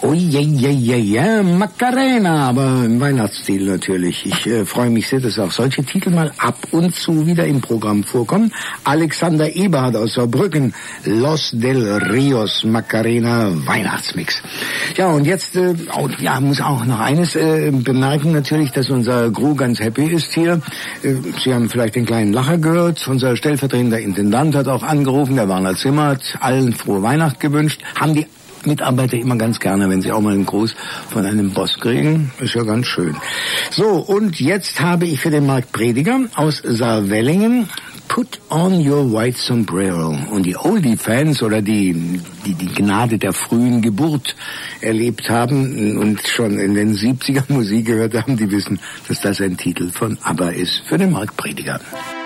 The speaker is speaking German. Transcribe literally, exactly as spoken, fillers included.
Oh je, je, je, je, Macarena, aber im Weihnachtsstil natürlich. Ich äh, freue mich sehr, dass auch solche Titel mal ab und zu wieder im Programm vorkommen. Alexander Eberhardt aus Saarbrücken, Los del Rios, Macarena, Weihnachtsmix. Ja, und jetzt äh, oh, ja, muss auch noch eines äh, bemerken, natürlich, dass unser Crew ganz happy ist hier. Äh, Sie haben vielleicht den kleinen Lacher gehört. Unser stellvertretender Intendant hat auch angerufen, der Werner Zimmer, hat allen frohe Weihnacht gewünscht. Haben die Mitarbeiter immer ganz gerne, wenn sie auch mal einen Gruß von einem Boss kriegen. Ist ja ganz schön. So, und jetzt habe ich für den Markt Prediger aus Saarwellingen Put on your white sombrero. Und die Oldie-Fans oder die, die die Gnade der frühen Geburt erlebt haben und schon in den siebziger Musik gehört haben, die wissen, dass das ein Titel von ABBA ist für den Markt Prediger.